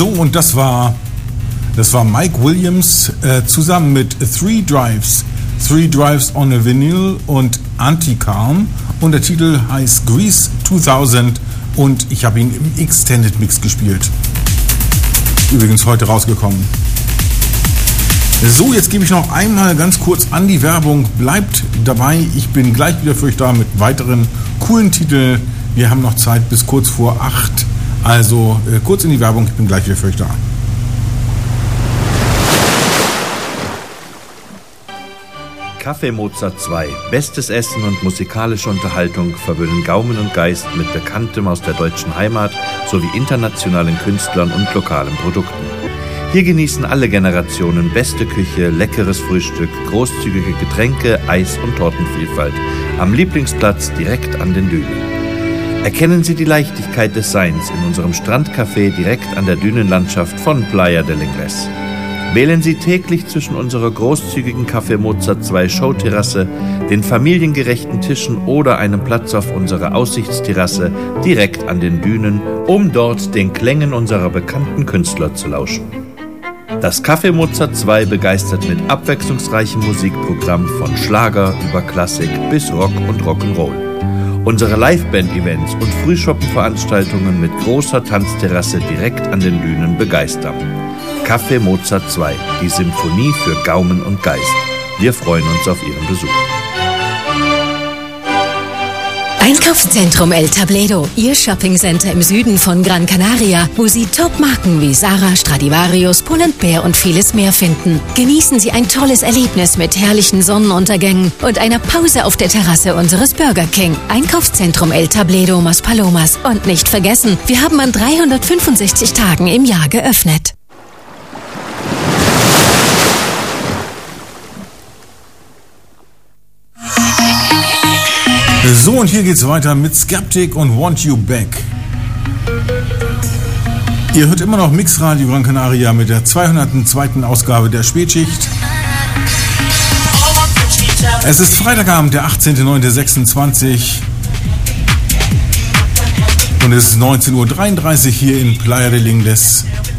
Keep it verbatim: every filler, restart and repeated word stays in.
So, und das war, das war Mike Williams äh, zusammen mit Three Drives. Three Drives on a Vinyl und Anti-Calm. Und der Titel heißt Grease zweitausend und ich habe ihn im Extended Mix gespielt. Übrigens heute rausgekommen. So, jetzt gebe ich noch einmal ganz kurz an die Werbung. Bleibt dabei, ich bin gleich wieder für euch da mit weiteren coolen Titeln. Wir haben noch Zeit bis kurz vor acht. Also äh, kurz in die Werbung, ich bin gleich wieder für euch da. Café Mozart zwei. Bestes Essen und musikalische Unterhaltung verwöhnen Gaumen und Geist mit Bekanntem aus der deutschen Heimat sowie internationalen Künstlern und lokalen Produkten. Hier genießen alle Generationen beste Küche, leckeres Frühstück, großzügige Getränke, Eis- und Tortenvielfalt. Am Lieblingsplatz direkt an den Dünen. Erkennen Sie die Leichtigkeit des Seins in unserem Strandcafé direkt an der Dünenlandschaft von Playa del Ingles. Wählen Sie täglich zwischen unserer großzügigen Café Mozart zwei Showterrasse, den familiengerechten Tischen oder einem Platz auf unserer Aussichtsterrasse direkt an den Dünen, um dort den Klängen unserer bekannten Künstler zu lauschen. Das Café Mozart zwei begeistert mit abwechslungsreichem Musikprogramm von Schlager über Klassik bis Rock und Rock'n'Roll. Unsere Liveband-Events und Frühschoppenveranstaltungen mit großer Tanzterrasse direkt an den Dünen begeistern. Café Mozart zwei, die Symphonie für Gaumen und Geist. Wir freuen uns auf Ihren Besuch. Einkaufszentrum El Tabledo, Ihr Shoppingcenter im Süden von Gran Canaria, wo Sie Top-Marken wie Zara, Stradivarius, Pull&Bear und vieles mehr finden. Genießen Sie ein tolles Erlebnis mit herrlichen Sonnenuntergängen und einer Pause auf der Terrasse unseres Burger King. Einkaufszentrum El Tabledo, Maspalomas. Und nicht vergessen, wir haben an dreihundertfünfundsechzig Tagen im Jahr geöffnet. So, und hier geht's weiter mit Skeptic und Want You Back. Ihr hört immer noch Mixradio Gran Canaria mit der zweihunderten zweiten Ausgabe der Spätschicht. Es ist Freitagabend, der achtzehnten neunten sechsundzwanzig und es ist neunzehn Uhr dreiunddreißig hier in Playa del Ingles.